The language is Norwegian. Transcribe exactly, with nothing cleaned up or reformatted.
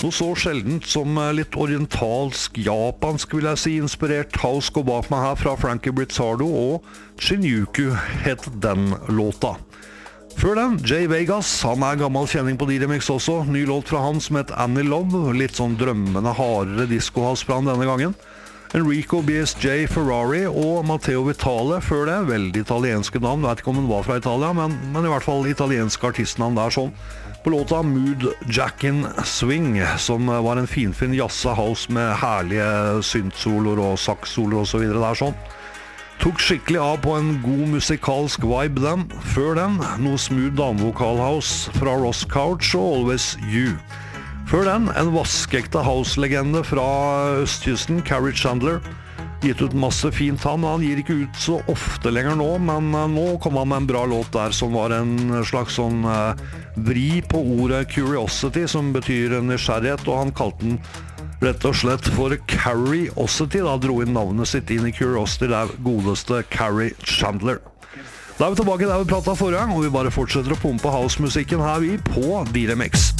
Noe så sjeldent som litt orientalsk, japansk vil jeg si, inspirert house går bak meg her fra Frankie Brizzardo, og Shinjuku het den låta. Før den, Jay Vegas, han er gammel kjenning på D-Remix også, ny låt fra han som het Annie Love, litt sånn drømmende, hardere disco-hals fra han denne gangen. Enrico B S J Ferrari og Matteo Vitale før det, veldig italienske navn, vet ikke om han var fra Italia, men, men i hvert fall italienske artistnavn der sånn. På låta Mood Jackin' Swing, som var en finfin jazz-house med herlige synth-soloer og sax-soloer og så videre der sånn. Tok skikkelig av på en god musikalsk vibe den. Før den, noe smooth damevokal-house fra Ross Couch og Always You. Før den, en vaskekte house-legende fra østkysten, Carrie Chandler. Gitt ut masse fint han, han gir ikke ut så ofte lenger nå, men nå kom han med en bra låt der som var en slags sånn uh, vri på ordet curiosity, som betyr nysgjerrighet, og han kalte den rett og slett for Carriosity, da dro inn navnet sitt inn i Curiosity, det er godeste Carrie Chandler. Da er vi tilbake der vi pratet forrige gang, og vi bare fortsetter å pumpe house-musikken her vi på D-Remix.